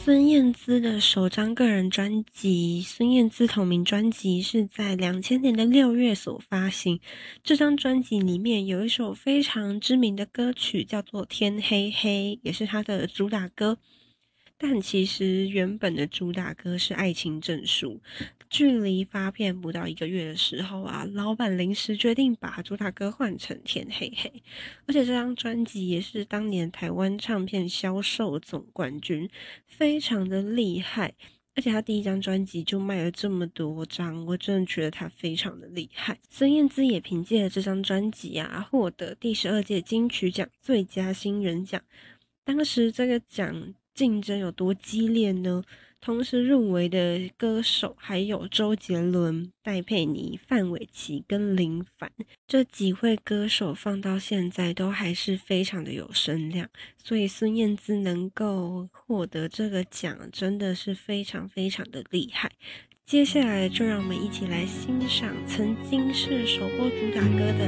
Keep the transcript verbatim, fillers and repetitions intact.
孙燕姿的首张个人专辑，孙燕姿同名专辑是在两千年的六月所发行。这张专辑里面有一首非常知名的歌曲，叫做《天黑黑》，也是她的主打歌。但其实原本的主打歌是《爱情证书》，距离发片不到一个月的时候啊，老板临时决定把主打歌换成《天黑黑》，而且这张专辑也是当年台湾唱片销售总冠军，非常的厉害。而且他第一张专辑就卖了这么多张，我真的觉得他非常的厉害。孙燕姿也凭借这张专辑啊，获得第十二届金曲奖最佳新人奖。当时这个奖竞争有多激烈呢？同时入围的歌手还有周杰伦、戴佩妮、范玮琪跟林凡，这几位歌手放到现在都还是非常的有声量，所以孙燕姿能够获得这个奖真的是非常非常的厉害。接下来就让我们一起来欣赏曾经是首播主打歌的